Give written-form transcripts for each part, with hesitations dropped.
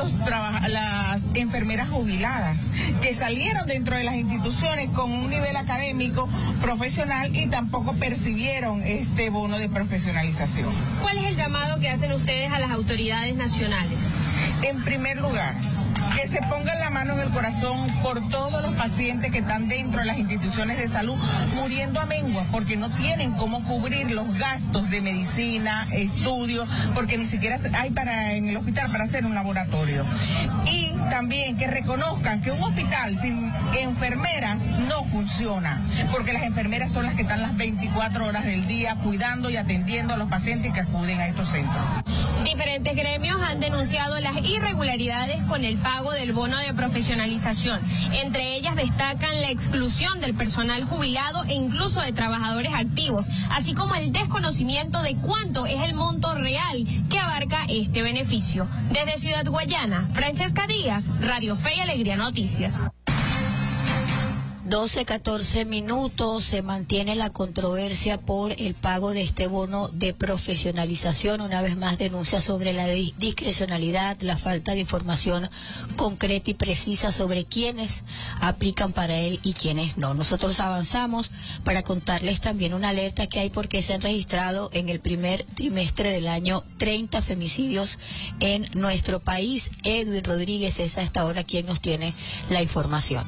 las enfermeras jubiladas que salieron dentro de las instituciones con un nivel académico profesional y tampoco percibieron este bono de profesionalización. ¿Cuál es el llamado que hacen ustedes a las autoridades nacionales? En primer lugar, que se pongan la mano en el corazón por todos los pacientes que están dentro de las instituciones de salud muriendo a mengua, porque no tienen cómo cubrir los gastos de medicina, estudios, porque ni siquiera hay en el hospital para hacer un laboratorio. Y también que reconozcan que un hospital sin enfermeras no funciona, porque las enfermeras son las que están las 24 horas del día cuidando y atendiendo a los pacientes que acuden a estos centros. Diferentes gremios han denunciado las irregularidades con el pago del bono de profesionalización. Entre ellas destacan la exclusión del personal jubilado e incluso de trabajadores activos, así como el desconocimiento de cuánto es el monto real que abarca este beneficio. Desde Ciudad Guayana, Francesca Díaz, Radio Fe y Alegría Noticias. 12:14 minutos, se mantiene la controversia por el pago de este bono de profesionalización. Una vez más denuncia sobre la discrecionalidad, la falta de información concreta y precisa sobre quiénes aplican para él y quiénes no. Nosotros avanzamos para contarles también una alerta que hay porque se han registrado en el primer trimestre del año 30 femicidios en nuestro país. Edwin Rodríguez es a esta hora quien nos tiene la información.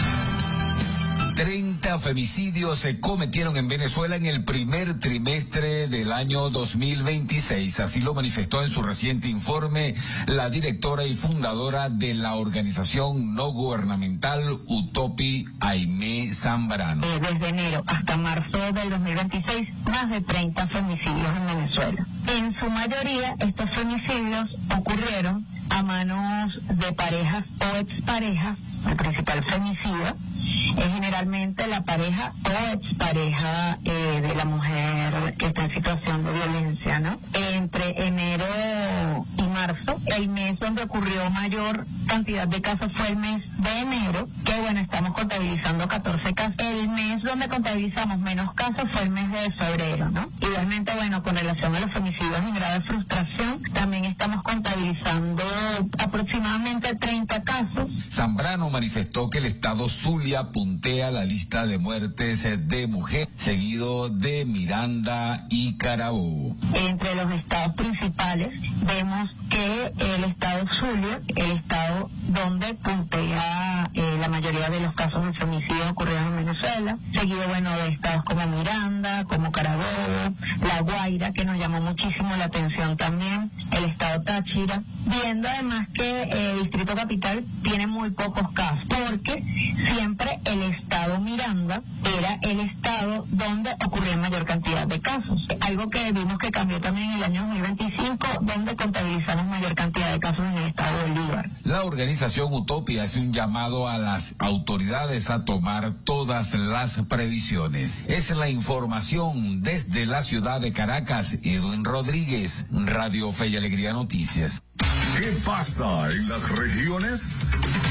30 femicidios se cometieron en Venezuela en el primer trimestre del año 2026. Así lo manifestó en su reciente informe la directora y fundadora de la organización no gubernamental Utopi, Aimé Zambrano. Desde enero hasta marzo del 2026, más de 30 femicidios en Venezuela. En su mayoría, estos femicidios ocurrieron a manos de parejas o exparejas. El principal femicida es generalmente la pareja o expareja de la mujer que está en situación de violencia, ¿no? Entre enero y marzo, el mes donde ocurrió mayor cantidad de casos fue el mes de enero, que bueno, estamos contabilizando 14 casos. El mes donde contabilizamos menos casos fue el mes de febrero, ¿no? Igualmente, bueno, con relación a los femicidios en grado de frustración, también estamos contabilizando aproximadamente 30 casos. Zambrano manifestó que el estado Zulia puntea la lista de muertes de mujeres, seguido de Miranda y Carabobo. Entre los estados principales vemos que el estado Zulia, el estado donde puntea la mayoría de los casos de femicidio ocurridos en Venezuela, seguido, bueno, de estados como Miranda, como Carabobo, La Guaira, que nos llamó muchísimo la atención también, el estado Táchira, viendo además que el Distrito Capital tiene muy pocos casos, porque siempre el estado Miranda era el estado donde ocurría mayor cantidad de casos. Algo que vimos que cambió también en el año 2025, donde contabilizamos mayor cantidad de casos en el estado de Bolívar. La organización Utopia hace un llamado a las autoridades a tomar todas las previsiones. Es la información desde la ciudad de Caracas. Edwin Rodríguez, Radio Fe y Alegría Noticias. ¿Qué pasa en las regiones?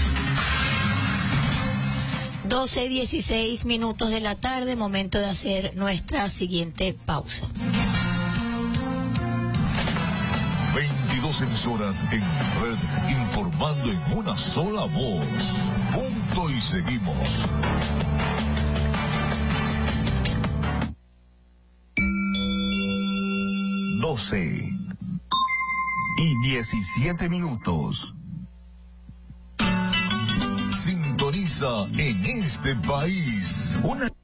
12:16 minutos de la tarde, momento de hacer nuestra siguiente pausa. 22 emisoras en red, informando en una sola voz. Punto y seguimos. Doce y 17 minutos. Sintoniza en este país una